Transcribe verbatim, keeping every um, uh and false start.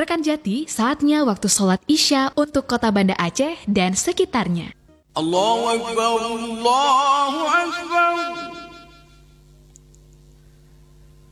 Rekan Jati, saatnya waktu sholat Isya untuk Kota Banda Aceh dan sekitarnya. Allahu Akbar, Allahu Akbar.